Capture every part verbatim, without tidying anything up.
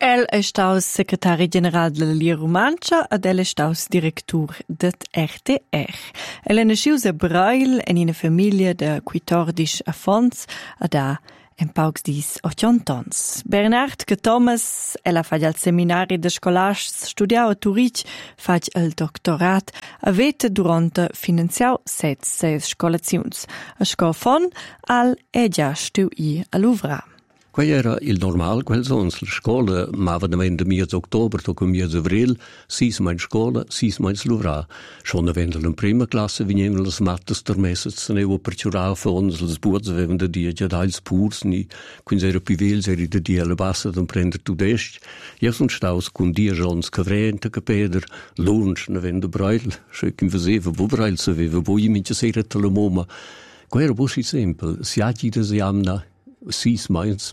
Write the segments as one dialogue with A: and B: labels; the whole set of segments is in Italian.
A: El è stato segretario generale della Lia Romancia ed el è stato direttore del R T R. El è nasciuto a Breil in una famiglia di quattordici affons ed ha en paucs dis ottanta ans. Bernard che Thomas ella fa al seminario de scolasts studiau a Zurich, fa il doctorat, avete durante finanziau set ses scolaziuns. A scofon al è già stu i a Louvra.
B: Quei era il normal, quel sons la scola, ma vadamente miez october, tocca miez avril, sis mein scola, sis mein Louvra. Schon avendo in prima classe venivano le mattes der messes, se ne avevo perciurau für uns, les buots avevano da dia già dals purs, ni, quindi era più vels, era da dia la bassa d'un prender tudest. Io son staus con dia jons cavrente, capeder, lunch, ne avendo breil, schö kim veseva, wo breil se aveva, wo i mince sera tala moma. Quei era bussi simpel, si agi da si amna, sis meins,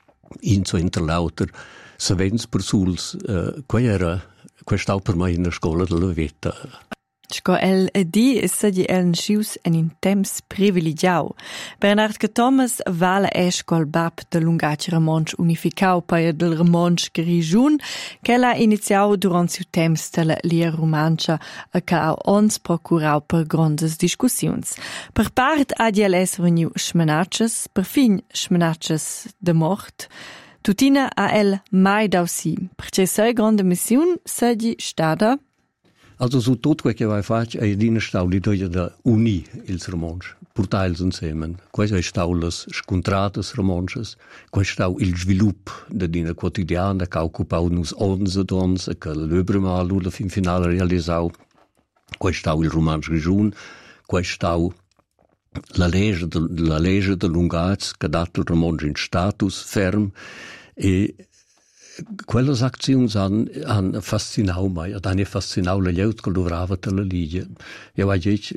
B: in so interlauter, savens per suls, uh, quei era, quei stau per me in la scola della vita.
A: Sco el e di e sedi el schius en in temps privilegiau. Bernard che Thomas vala escol bab de lungaci Ramonsch unificau paia del Ramonsch Grigiun, che l'ha iniziau durant siu temps della Lia Romancia e che ha ons procurau per grandes discussiuns. Per part ha di el es veniu schmenatches, per fin schmenatches de mort. Tutina ha el mai dau si, perché sei grande mission sedi stada.
B: Also su tot quel che vai fac è dina stauli doia da uni ils romansch, portails insieme. Quais è staulas scontratas romanches, quais stau il svilup da dina quotidiana che occupau nus onze dons e che l'öbremal la fin finale realisau. Quais stau il romansch Grigiun, quais stau la legge de, la legge de Lungaz che dat il romansch in status ferm e quelles aczioni han, han fascinau mai, ed hanno fascinau la lleut che lavorava della Ligia. Io vaig dic,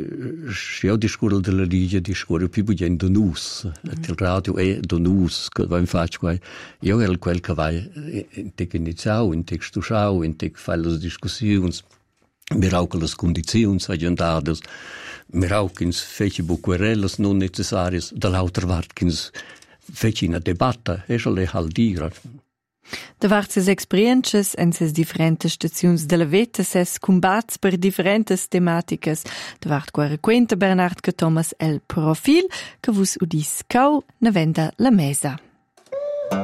B: io discorro della Ligia, discorro più bene da nus, mm-hmm. Il radio è da nus, che vai faccio qua. Io ero quel che vai in tec iniziau, in tec stuschau, in tec fai le discussioni, mirau che le condizioni aggiuntate, mirau che fece buquerelles non necessarie, dall'altra parte che fece una debatta, e ce le hal dire.
A: Da vart ses experiences en ses differentes staziuns della vita, ses combats per differentes tematicas. Da vart qua requenta Bernard che Thomas el profil che vus udis cau ne venda la mesa.